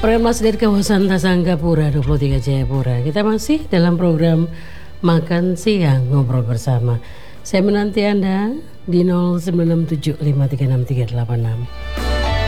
Program masih dari kawasan Tasanggapura 23 Jayapura. Kita masih dalam program Makan Siang Ngobrol Bersama. Saya menanti Anda di 0967536386.